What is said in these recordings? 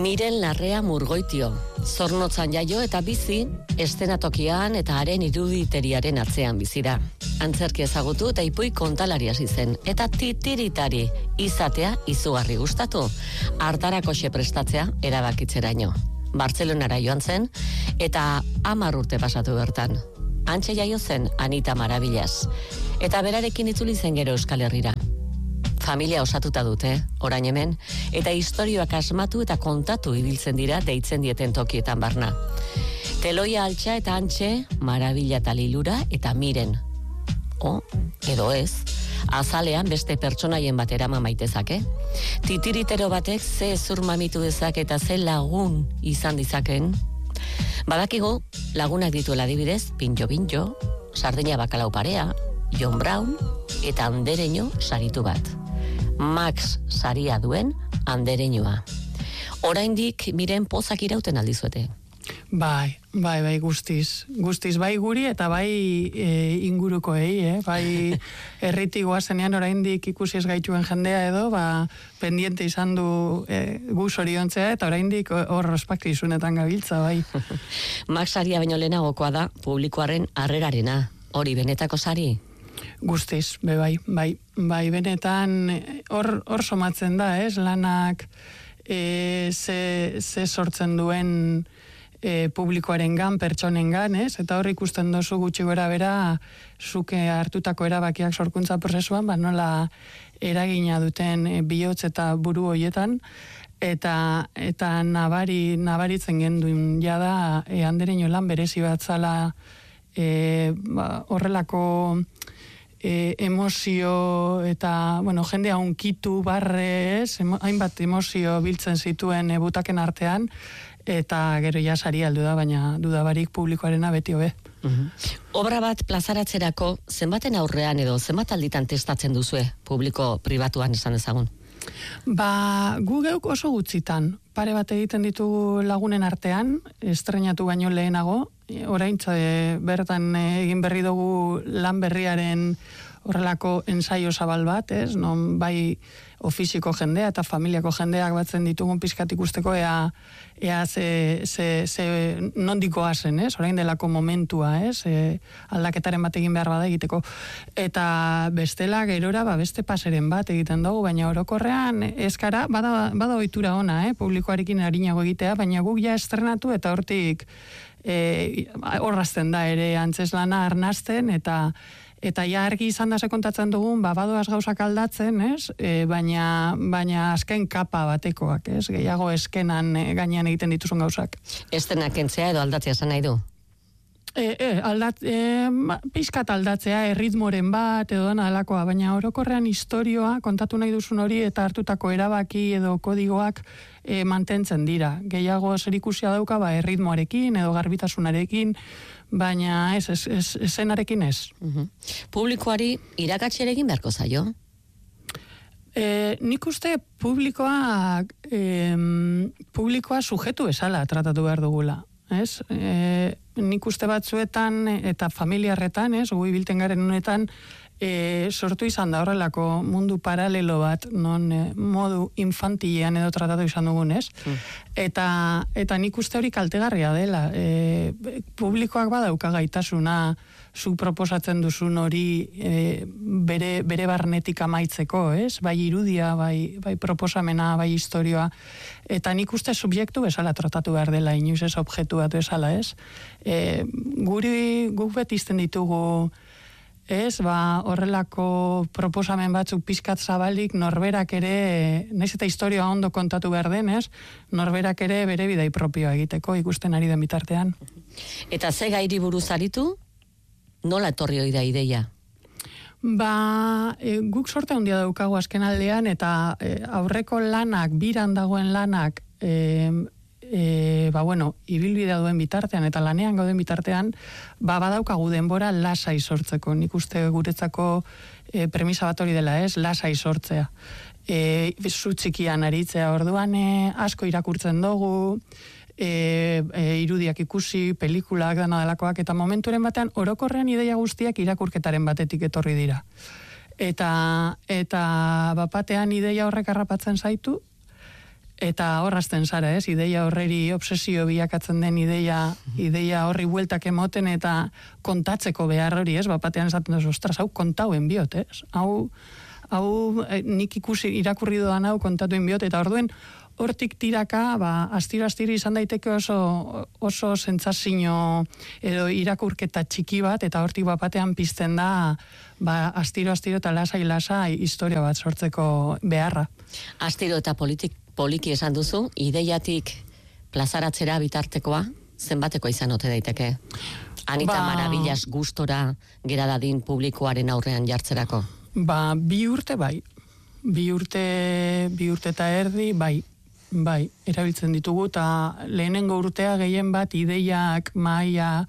Miren Larrea Murgoitio, Zornotzan jaio eta bizi, eszenatokian eta haren iruditeriaren atzean bizira. Antzerki ezagutu eta ipuin kontalari hasi zen, eta titiritari izatea izugarri gustatu, hartarako prestatzea erabakitzeraino. Bartzelonara joan zen, eta 10 urte pasatu bertan. Antxe jaio zen Anita Marabillas, eta berarekin itzuli zen gero Euskal Herrira. Familia osatuta dute, orain hemen, eta istorioak asmatu eta kontatu ibiltzen dira deitzen dieten tokietan barna. Teloia Altxa eta Antxe, Marabilla eta Lilura eta Miren. Edo ez, azalean beste pertsonaien bat eraman maitezake. Titiritero batek ze zur mamitu dezak eta ze lagun izan dizaken. Badakigu, lagunak dituela adibidez, Pinjo, Sardina Bakalau Parea, John Brown eta Andereño saritu bat. Max saria duen Andereñoa. Oraindik Miren pozak irauten aldizuete. Bai, guztiz bai guri eta bai ingurukoei, bai herritik goazenean oraindik ikusi ez gaituen jendea edo, pendiente izan du gu zoriontzea eta oraindik hor ospakizunetan gabiltza, bai. Max saria baino lehenagokoa da publikoaren harrerarena, hori benetako sari? Guztiz, bai, benetan hor somatzen da, lanak ze sortzen duen publikoarengan, pertsonengan, eta hor ikusten dozu gutxi gora bera zuke hartutako erabakiak sorkuntza prozesuan, nola eragina duten bihotz eta buru hoietan, eta nabaritzen genduen jada Andereño lan berezi bat zala horrelako emozio eta, jendea unkitu barrez, hainbat emozio biltzen zituen butaken artean, eta gero ja sari aldu da, baina dudabarik publikoarena beti hobe. Obra bat plazaratzerako zenbaten aurrean edo zenbat alditan testatzen duzue publiko pribatuan esan dezagun? Gu geuk oso gutxitan, pare bat egiten ditugu lagunen artean, estrenatu baino lehenago, oraintza bertan egin berri dugu lan berriaren horrelako ensaio zabal bat, non bai ofiziko jendea eta familiako jendeak batzen ditugun pizkat ikusteko ea nondikoa zen, orain delako momentua, aldaketaren bat egin behar bada egiteko. Eta bestela gerora beste paseren bat egiten dugu, baina orokorrean eskara bada ohitura ona, publikoarekin arinago egitea, baina guk ja estrenatu eta hortik horrazten da ere antzeslana arnazten eta ja argi izan da kontatzen dugun, badoaz gauzak aldatzen, baina azken kapa batekoak, gehiago eskenan gainean egiten dituzun gauzak. Estenak kentzea edo aldatzea esan nahi du? Pixkat aldatzea, ritmoren bat edo dena alakoa, baina orokorrean historioa kontatu nahi duzun hori eta hartutako erabaki edo kodigoak mantentzen dira. Gehiago zerikusia dauka erritmoarekin edo garbitasunarekin, baina esenarekin ez. Publikoari irakatxerekin beharko zaio? Nik uste publikoa sujetu esala tratatu behar dugula. Nik uste batzuetan eta familiarretan, gu ibilten garen honetan, sortu izan da horrelako mundu paralelo bat, non modu infantilean edo tratatu izan dugun, Eta nik uste hori kaltegarria dela. Publikoak badauka gaitasuna zu proposatzen duzun hori bere barnetik amaitzeko, bai irudia, bai proposamena, bai historioa. Eta nik uste subjektu bezala tratatu behar dela, inoiz ez objektu bat bezala, Guk beti izten ditugu horrelako proposamen batzuk pizkat zabalik norberak ere, naiz eta historioa ondo kontatu behar den, norberak ere bere bidai propioa egiteko ikusten ari den bitartean. Eta ze gairi buruz aritu, nola etorri hori da ideia? Guk sorte handia daukagu azken aldean, eta aurreko lanak, biran dagoen lanak, ibilbidea duen bitartean eta lanean gauden bitartean, badaukagu denbora lasai sortzeko. Nik uste guretzako premisa bat hori dela, lasai sortzea. Zu txikian aritzea orduan, asko irakurtzen dugu, irudiak ikusi, pelikulak, dana delakoak, eta momenturen batean orokorrean ideia guztiak irakurketaren batetik etorri dira. Eta bapatean ideia horrek harrapatzen zaitu, Eta horrazten zara, ideia horreri obsesio bilakatzen den ideia horri bueltak emoten eta kontatzeko behar hori, bapatean esaten dut, ostras, hau kontauen biot, hau nik irakurri doan hau kontatuen biot, eta orduen hortik tiraka, astiro izan daiteke oso sentsazio edo irakurketa txiki bat, eta hortik bapatean pizten da, astiro eta lasai historia bat sortzeko beharra. Astiro eta poliki esan duzu, ideiatik plazaratzera bitartekoa, zenbateko izan ote daiteke? Anita Maravillas gustora gera dadin publikoaren aurrean jartzerako? 2 urte bai. 2 urte eta erdi bai, erabiltzen ditugu, eta lehenengo urtea gehien bat ideiak, maia,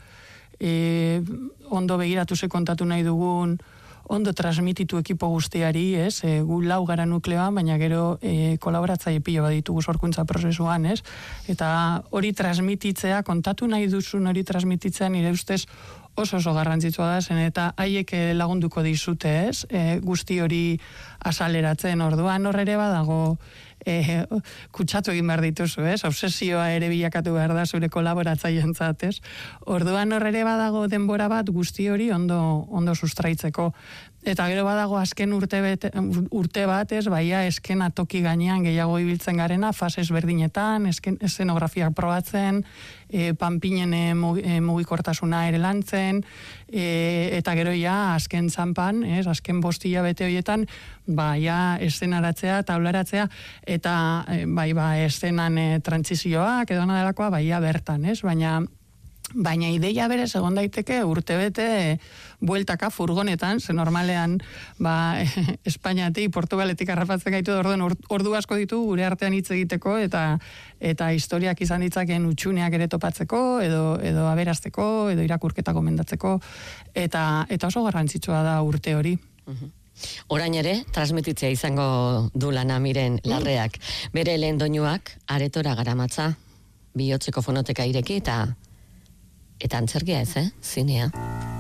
ondo begiratu ze kontatu nahi dugun, ondo transmititu ekipo guztiari, gu 4 gara nukleoan, baina gero kolaboratzaile pilo bat ditugu sorkuntza prozesuan, eta hori transmititzea, kontatu nahi duzun hori transmititzea, nire ustez oso garrantzitsua da, zen eta haiek lagunduko dizute, guzti hori azaleratzen, orduan horre badago kutsatu egin behar dituzu, obsesioa ere bilakatu behar da zure kolaboratzailentzat, orduan horre badago denbora bat guzti hori ondo sustraitzeko. Eta gero badago azken urte bat, baia eskena toki gainean gehiago ibiltzen garena, fase ezberdinetan, eszenografiak probatzen, panpinen mugikortasuna ere lantzen, eta gero ja azken zanpan, azken 5 hilabete horietan, ja eszenaratzea, taularatzea, eta eszenan trantsizioak edo nadelakoa, baia bertan, baina ideia berez egon daiteke urtebete bueltaka furgonetan, ze normalean Espainiatik, Portugaletik harrapatzen gaitu, ordu asko ditu gure artean hitz egiteko, eta historiak izan ditzakeen utxuneak ere topatzeko, edo aberazteko, edo irakurketa gomendatzeko, eta oso garrantzitsua da urte hori. Orain ere, transmititzea izango du Lana Miren Larreak. Bere lehen doinuak aretora garamatza, bihotzeko fonoteka ireki, eta antzerkia zinea.